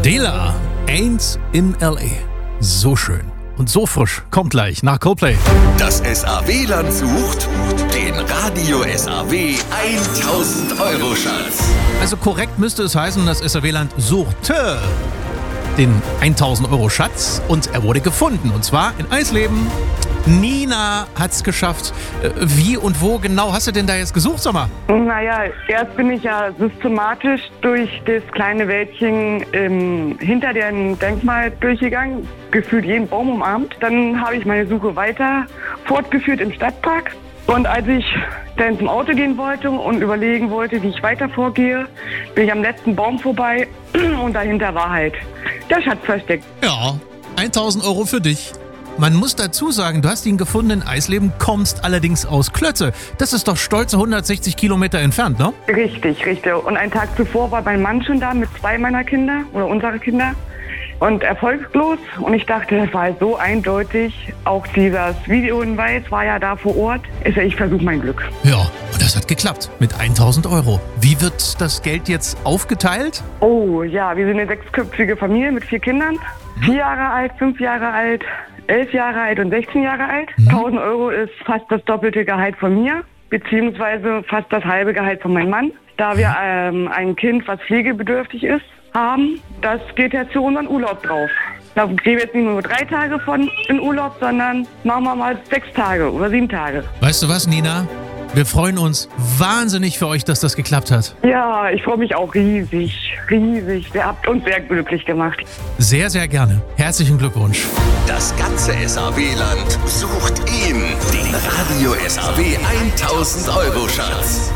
Dela, Ain't in L.A. So schön und so frisch. Kommt gleich nach Coldplay. Das SAW-Land sucht den Radio SAW 1000 Euro Schatz. Also korrekt müsste es heißen, das SAW-Land suchte den 1000 Euro Schatz und er wurde gefunden. Und zwar in Eisleben. Nina hat's geschafft. Wie und wo genau hast du denn da jetzt gesucht, sag mal? Naja, erst bin ich ja systematisch durch das kleine Wäldchen hinter dem Denkmal durchgegangen, gefühlt jeden Baum umarmt. Dann habe ich meine Suche weiter fortgeführt im Stadtpark. Und als ich dann zum Auto gehen wollte und überlegen wollte, wie ich weiter vorgehe, bin ich am letzten Baum vorbei und dahinter war halt der Schatz versteckt. Ja, 1000 Euro für dich. Man muss dazu sagen, du hast ihn gefunden in Eisleben, kommst allerdings aus Klötze. Das ist doch stolze 160 Kilometer entfernt, ne? Richtig. Und einen Tag zuvor war mein Mann schon da mit 2 meiner Kinder oder unserer Kinder und erfolglos. Und ich dachte, das war halt so eindeutig. Auch dieses Videohinweis war ja da vor Ort. Ich versuche mein Glück. Ja, und das hat geklappt mit 1000 Euro. Wie wird das Geld jetzt aufgeteilt? Oh ja, wir sind eine 6-köpfige Familie mit 4 Kindern. 4 Jahre alt, 5 Jahre alt, 11 Jahre alt und 16 Jahre alt. 1000 Euro ist fast das doppelte Gehalt von mir, beziehungsweise fast das halbe Gehalt von meinem Mann. Da wir ein Kind, was pflegebedürftig ist, haben, das geht jetzt für unseren Urlaub drauf. Da gehen wir jetzt nicht nur 3 Tage von in Urlaub, sondern machen wir mal 6 Tage oder 7 Tage. Weißt du was, Nina? Wir freuen uns wahnsinnig für euch, dass das geklappt hat. Ja, ich freue mich auch riesig. Ihr habt uns sehr glücklich gemacht. Sehr, sehr gerne. Herzlichen Glückwunsch. Das ganze SAW-Land sucht ihn, den Radio SAW 1000 Euro Schatz.